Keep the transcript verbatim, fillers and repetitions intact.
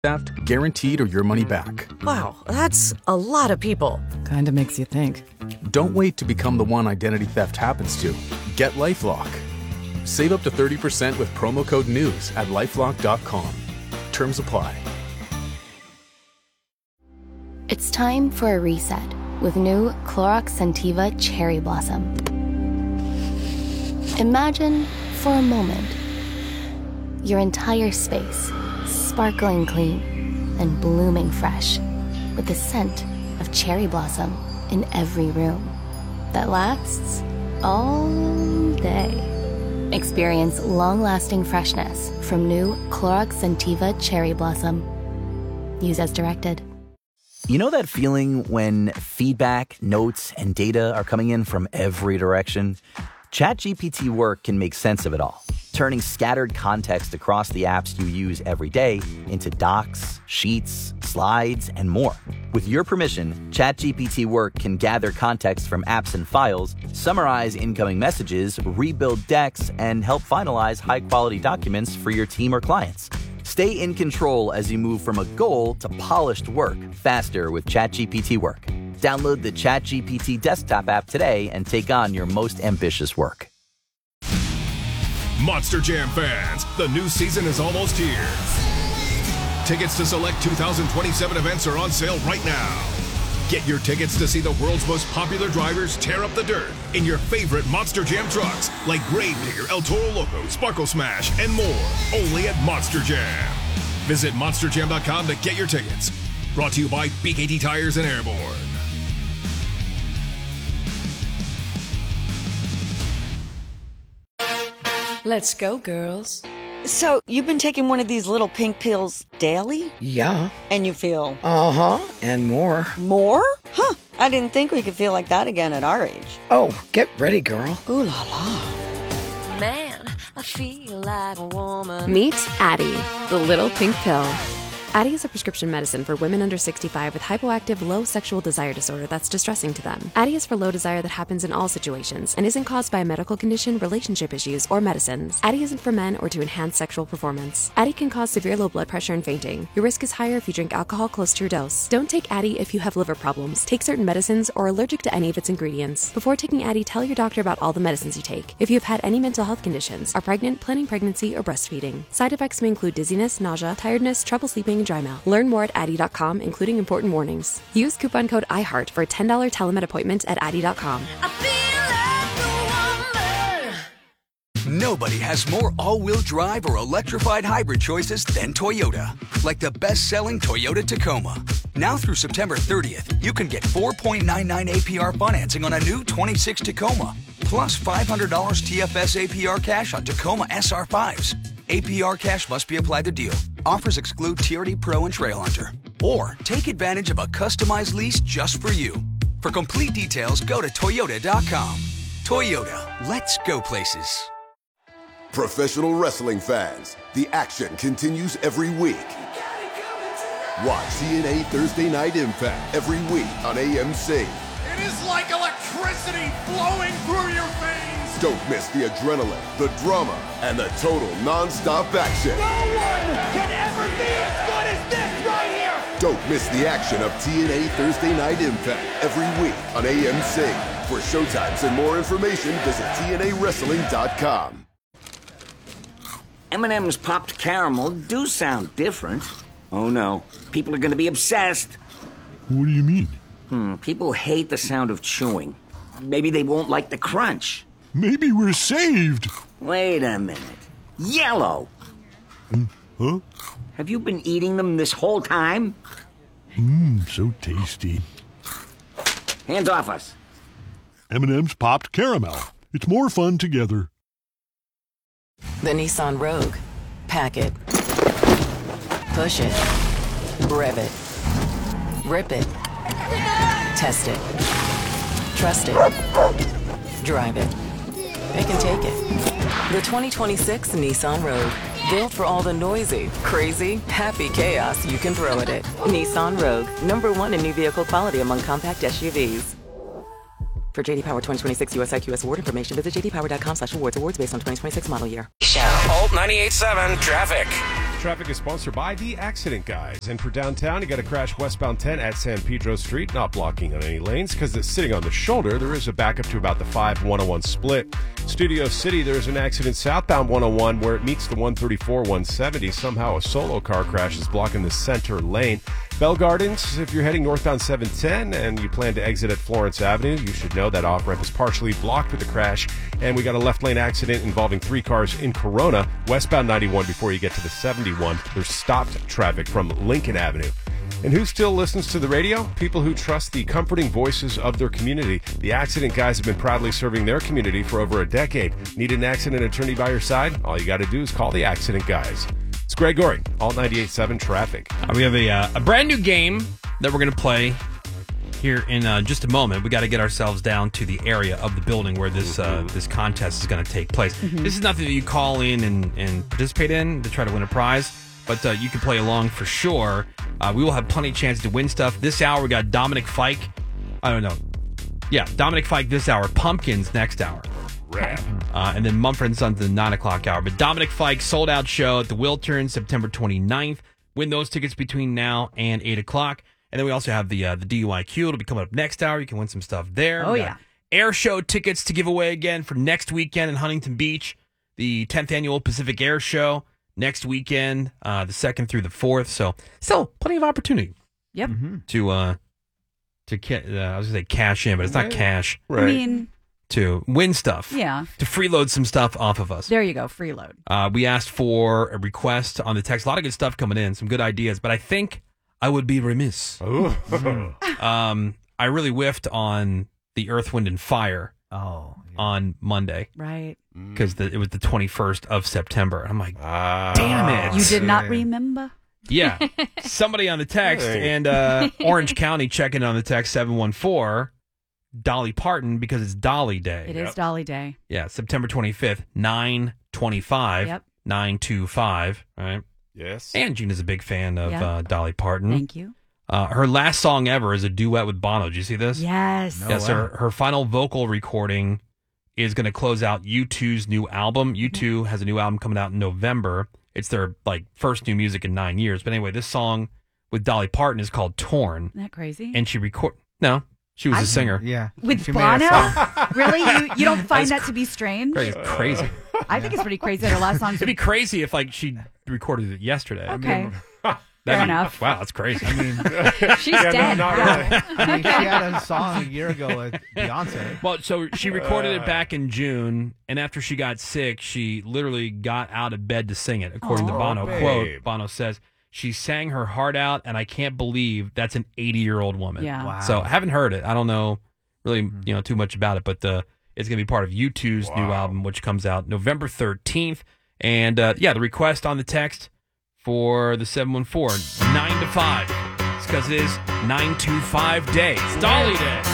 theft, guaranteed or your money back. Wow, that's a lot of people. Kinda makes you think. Don't wait to become the one identity theft happens to. Get LifeLock. Save up to thirty percent with promo code NEWS at lifelock dot com. Terms apply. It's time for a reset with new Clorox Scentiva Cherry Blossom. Imagine, for a moment, your entire space sparkling clean and blooming fresh with the scent of cherry blossom in every room that lasts all day. Experience long-lasting freshness from new Clorox Scentiva Cherry Blossom. Use as directed. You know that feeling when feedback, notes, and data are coming in from every direction? ChatGPT Work can make sense of it all, turning scattered context across the apps you use every day into docs, sheets, slides, and more. With your permission, ChatGPT Work can gather context from apps and files, summarize incoming messages, rebuild decks, and help finalize high-quality documents for your team or clients. Stay in control as you move from a goal to polished work faster with ChatGPT Work. Download the ChatGPT desktop app today and take on your most ambitious work. Monster Jam fans, the new season is almost here. Tickets to select two thousand twenty-seven events are on sale right now. Get your tickets to see the world's most popular drivers tear up the dirt in your favorite Monster Jam trucks like Gravedigger, El Toro Loco, Sparkle Smash, and more. Only at Monster Jam. Visit monster jam dot com to get your tickets. Brought to you by B K T Tires and Airborne. Let's go, girls. So, you've been taking one of these little pink pills daily? Yeah. And you feel? Uh-huh, and more. More? Huh, I didn't think we could feel like that again at our age. Oh, get ready, girl. Ooh la la. Man, I feel like a woman. Meet Addyi, the little pink pill. Addyi is a prescription medicine for women under sixty-five with hypoactive low sexual desire disorder that's distressing to them. Addyi is for low desire that happens in all situations and isn't caused by a medical condition, relationship issues, or medicines. Addyi isn't for men or to enhance sexual performance. Addyi can cause severe low blood pressure and fainting. Your risk is higher if you drink alcohol close to your dose. Don't take Addyi if you have liver problems, take certain medicines, or are allergic to any of its ingredients. Before taking Addyi, tell your doctor about all the medicines you take. If you have had any mental health conditions, are pregnant, planning pregnancy, or breastfeeding. Side effects may include dizziness, nausea, tiredness, trouble sleeping, and dry mouth. Learn more at Addyi dot com, including important warnings. Use coupon code iHeart for a ten dollars telemed appointment at Addyi dot com. Nobody has more all-wheel drive or electrified hybrid choices than Toyota. Like the best-selling Toyota Tacoma. Now through September thirtieth, you can get four point nine nine A P R financing on a new twenty-six Tacoma. Plus five hundred dollars T F S A P R cash on Tacoma S R fives. A P R cash must be applied to deal. Offers exclude T R D Pro and Trailhunter. Or take advantage of a customized lease just for you. For complete details, go to toyota dot com. Toyota, let's go places. Professional wrestling fans, the action continues every week. Watch T N A Thursday Night Impact every week on A M C. It is like electricity flowing through your veins. Don't miss the adrenaline, the drama, and the total non-stop action. No one can ever be as good as this right here. Don't miss the action of T N A Thursday Night Impact every week on A M C. For showtimes and more information, visit T N A wrestling dot com. M and M's popped caramel do sound different. Oh no, people are going to be obsessed. What do you mean? Hmm, people hate the sound of chewing. Maybe they won't like the crunch. Maybe we're saved. Wait a minute. Yellow! Mm, huh? Have you been eating them this whole time? Mmm, so tasty. Hands off us. M and M's popped caramel. It's more fun together. The Nissan Rogue. Pack it. Push it. Rev it. Rip it. Test it. Trust it. Drive it. It can take it. The twenty twenty-six Nissan Rogue. Built for all the noisy, crazy, happy chaos you can throw at it. Nissan Rogue. Number one in new vehicle quality among compact S U Vs. For J D Power twenty twenty-six U S I Q S award information, visit j d power dot com slash awards. Awards based on twenty twenty-six model year. Alt ninety-eight point seven traffic. traffic is sponsored by The Accident Guys. And for downtown, you got a crash westbound ten at San Pedro Street, not blocking on any lanes because it's sitting on the shoulder. There is a backup to about the five one oh one split. Studio City, there's an accident southbound one oh one where it meets the one thirty-four one seventy. Somehow a solo car crash is blocking the center lane. Bell Gardens, if you're heading northbound seven ten and you plan to exit at Florence Avenue, you should know that off-ramp is partially blocked with a crash. And we got a left lane accident involving three cars in Corona, westbound ninety-one before you get to the seventy-one. There's stopped traffic from Lincoln Avenue. And who still listens to the radio? People who trust the comforting voices of their community. The Accident Guys have been proudly serving their community for over a decade. Need an accident attorney by your side? All you got to do is call the Accident Guys. It's Greg Goring, Alt ninety-eight point seven Traffic. Uh, we have a, uh, a brand new game that we're going to play here in uh, just a moment. We got to get ourselves down to the area of the building where this uh, this contest is going to take place. Mm-hmm. This is nothing that you call in and, and participate in to try to win a prize, but uh, you can play along for sure. Uh, we will have plenty of chances to win stuff. This hour, we got Dominic Fike. I don't know. Yeah, Dominic Fike this hour. Pumpkins next hour. Rap. Uh, and then Mumford and Sons the nine o'clock hour. But Dominic Fike, sold out show at the Wiltern, September twenty-ninth. Win those tickets between now and eight o'clock. And then we also have the uh, the D U I Q. It'll be coming up next hour. You can win some stuff there. Oh, We got yeah. Air show tickets to give away again for next weekend in Huntington Beach. The tenth annual Pacific Air Show next weekend, uh, the second through the fourth. So still plenty of opportunity. Yep. To, uh, to ca- uh, I was going to say cash in, but it's not Right. cash. I mean, To win stuff. Yeah. To freeload some stuff off of us. there you go. Freeload. Uh, we asked for a request on the text. A lot of good stuff coming in, some good ideas, but I think I would be remiss. um, I really whiffed on the Earth, Wind, and Fire oh, on Monday. Right. Because it was the twenty-first of September. I'm like, damn it. You did not remember? Yeah. Somebody on the text, Hey. and uh, Orange County checking on the text seven one four, Dolly Parton, because it's Dolly Day. It is Dolly Day. Yeah, September twenty-fifth, nine twenty-five, Yep. nine two five, right? Yes. And Gina's a big fan of Yep. uh, Dolly Parton. Thank you. Uh, her last song ever is a duet with Bono. Did you see this? Yes. yes, her, her final vocal recording is going to close out U two's new album. U two has a new album coming out in November. It's their like first new music in nine years. But anyway, this song with Dolly Parton is called Torn. Isn't that crazy? And she record no, she was a I- singer. Yeah. With She made a Bono? song. Really? You, you don't find That's that to be strange? Crazy. crazy. I think it's pretty crazy that her last song's It'd be crazy if like she recorded it yesterday. Okay. That'd Fair be- enough. Wow, that's crazy. I mean, She's Yeah, no, dead. not Yeah. I mean, she had a song a year ago with Beyonce. Well, so she recorded it back in June, and after she got sick, she literally got out of bed to sing it, according to Aw, Bono. babe. Quote, Bono says, she sang her heart out, and I can't believe that's an eighty-year-old woman. Yeah. Wow. So I haven't heard it. I don't know really you know too much about it, but uh, it's going to be part of U two's new album, which comes out November thirteenth. And, uh, yeah, the request on the text for the seven one four, nine to five. It's because it is nine to five day. It's Dolly Day.